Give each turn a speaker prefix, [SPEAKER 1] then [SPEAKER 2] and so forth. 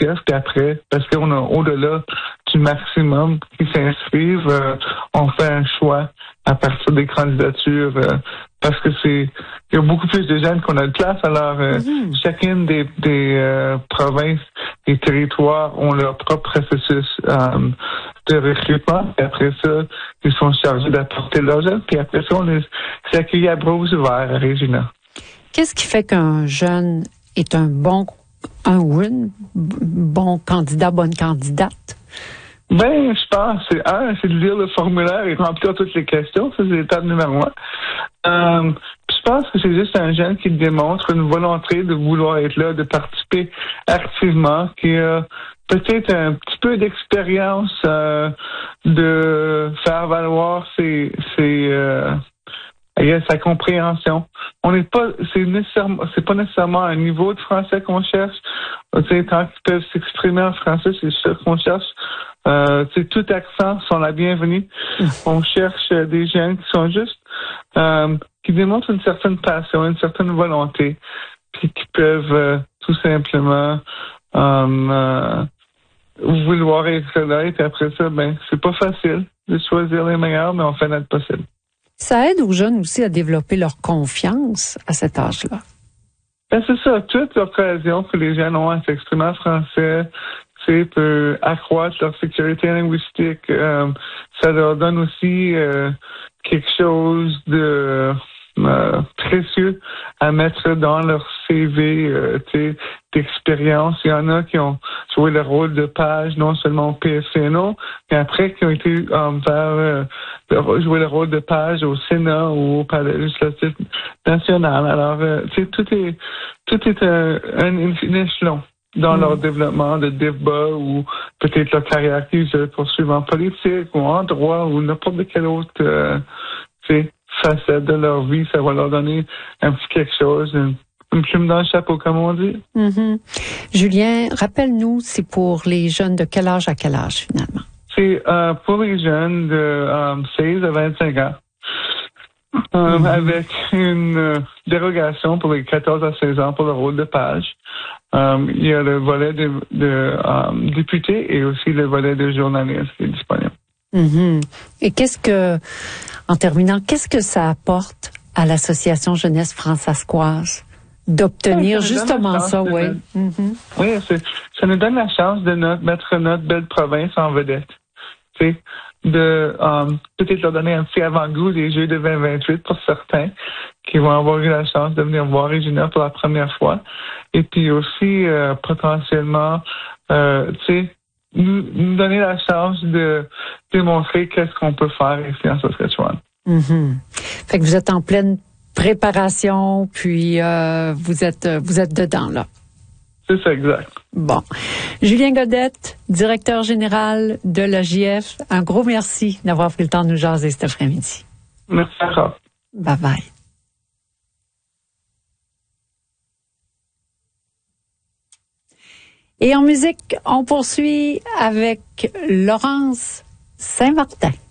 [SPEAKER 1] GF, puis après, parce qu'on a au-delà du maximum qui s'inscrivent, on fait un choix à partir des candidatures, parce que il y a beaucoup plus de jeunes qu'on a de place. Alors, chacune des provinces, des territoires ont leur propre processus de recrutement. Puis après ça, ils sont chargés d'apporter leurs jeunes. Puis après ça, on les accueille à bras ouverts à Regina.
[SPEAKER 2] Qu'est-ce qui fait qu'un jeune est un bon candidat, bonne candidate?
[SPEAKER 1] Ben, je pense, c'est de lire le formulaire et remplir toutes les questions. Ça, c'est l'étape numéro 1. Je pense que c'est juste un jeune qui démontre une volonté de vouloir être là, de participer activement, qui a peut-être un petit peu d'expérience de faire valoir sa compréhension. C'est pas nécessairement un niveau de français qu'on cherche. Tant qu'ils peuvent s'exprimer en français, c'est ça qu'on cherche. Tout accent sont la bienvenue. On cherche des jeunes qui sont juste, qui démontrent une certaine passion, une certaine volonté, puis qui peuvent tout simplement vouloir être là. Et après ça, c'est pas facile de choisir les meilleurs, mais on fait notre possible.
[SPEAKER 2] Ça aide aux jeunes aussi à développer leur confiance à cet âge-là.
[SPEAKER 1] C'est ça. Toute l'occasion que les jeunes ont à s'exprimer en français, peut accroître leur sécurité linguistique. Ça leur donne aussi quelque chose de précieux à mettre dans leur CV d'expérience. Il y en a qui ont joué le rôle de page, non seulement au PSCNO, mais après qui ont été jouer le rôle de page au Sénat ou au Palais législatif national. Alors, tout est un échelon dans leur développement de débat ou peut-être leur carrière qu'ils poursuivent en politique ou en droit ou n'importe quelle autre facette de leur vie. Ça va leur donner un petit quelque chose, une plume dans le chapeau, comme on dit.
[SPEAKER 2] Julien, rappelle-nous, c'est pour les jeunes de quel âge à quel âge, finalement?
[SPEAKER 1] C'est pour les jeunes de 16 à 25 ans. Avec une dérogation pour les 14 à 16 ans pour le rôle de page. Il y a le volet de député et aussi le volet de journaliste qui est disponible.
[SPEAKER 2] Et en terminant, qu'est-ce que ça apporte à l'Association Jeunesse Françaiscoise d'obtenir justement ça, oui?
[SPEAKER 1] Oui, ça nous donne la chance de mettre notre belle province en vedette. De peut-être leur donner un petit avant-goût des Jeux de 2028 pour certains qui vont avoir eu la chance de venir voir Regina pour la première fois. Et puis aussi, potentiellement, nous donner la chance de démontrer qu'est-ce qu'on peut faire ici en Saskatchewan.
[SPEAKER 2] Fait que vous êtes en pleine préparation, puis vous êtes dedans, là.
[SPEAKER 1] C'est ça, exact.
[SPEAKER 2] Bon. Julien Godette, directeur général de l'AJF, un gros merci d'avoir pris le temps de nous jaser cet après-midi.
[SPEAKER 1] Merci encore.
[SPEAKER 2] Bye-bye. Et en musique, on poursuit avec Laurence Saint-Martin.